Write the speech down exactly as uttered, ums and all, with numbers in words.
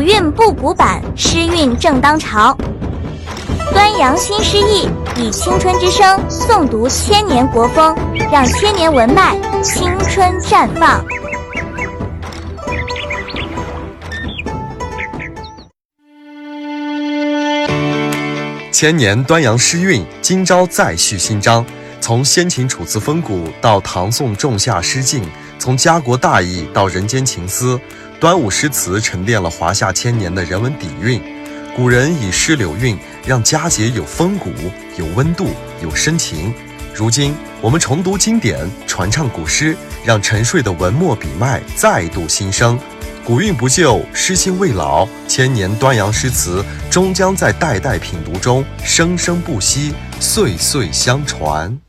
韵不古板，诗韵正当朝。端阳新诗意，以青春之声诵读千年国风，让千年文脉青春绽放。 千年端阳诗韵，今朝再续新章。从先秦楚辞风骨到唐宋仲夏诗境，从家国大义到人间情思，端午诗词沉淀了华夏千年的人文底蕴。古人以诗柳韵，让佳节有风骨、有温度、有深情。如今我们重读经典，传唱古诗，让沉睡的文墨笔脉再度新生。古韵不旧，诗心未老，千年端阳诗词终将在代代品读中生生不息，岁岁相传。